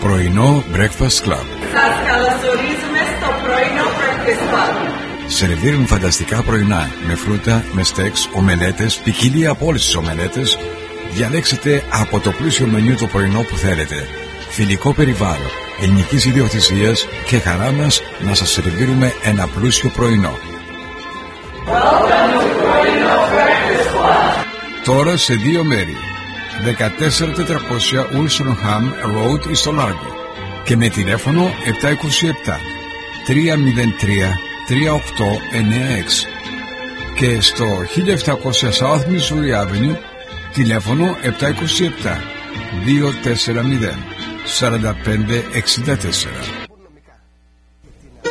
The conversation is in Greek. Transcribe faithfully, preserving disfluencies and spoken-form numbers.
Πρωινό Breakfast Club. Σας καλωσορίζουμε στο πρωινό Breakfast Club. Σερβίρουν φανταστικά πρωινά με φρούτα, με στέξ, ομελέτες, ποικιλία από όλες τις ομελέτες. Διαλέξτε από το πλούσιο μενού το πρωινό που θέλετε. Φιλικό περιβάλλον, ελληνικής ιδιοκτησίας και χαρά μας να σας σερβίρουμε ένα πλούσιο πρωινό. Welcome to Πρωινό Breakfast Club. Τώρα σε δύο μέρη. δεκατέσσερα τετρακόσια Ulsonham Road στο Λάργο και με τηλέφωνο επτά είκοσι επτά τρία μηδέν τρία τρία οκτώ εννέα έξι και στο χίλια επτακόσια South Missouri Avenue τηλέφωνο επτά είκοσι επτά δύο τέσσερα μηδέν τέσσερα πέντε έξι τέσσερα.